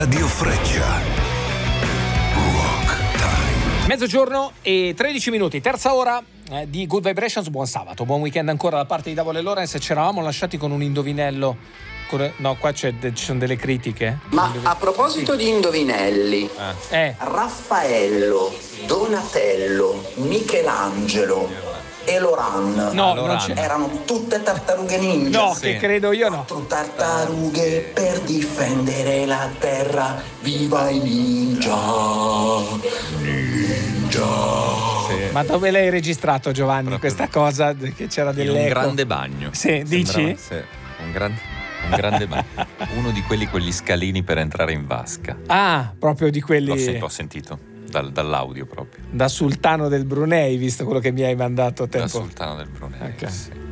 Radio Freccia. Rock Time. Mezzogiorno e 13 minuti, terza ora di Good Vibrations. Buon sabato, buon weekend ancora da parte di Davole e Lorenz. Ci eravamo lasciati con un indovinello. No, qua ci sono delle critiche. Ma a proposito di indovinelli, Raffaello, Donatello, Michelangelo e Loran erano tutte tartarughe ninja. No, sì. Che credo io no. 4 tartarughe per difendere la terra. Viva i ninja! Sì. Ma dove l'hai registrato, Giovanni, questa cosa? Che c'era dell'eco? In un grande bagno. Sì, dici? Sì, un grande bagno. Uno di quegli scalini per entrare in vasca. Ah, proprio di quelli. L'ho sentito dall'audio proprio. Da Sultano del Brunei, visto quello che mi hai mandato tempo. Da Sultano del Brunei. Okay. Sì.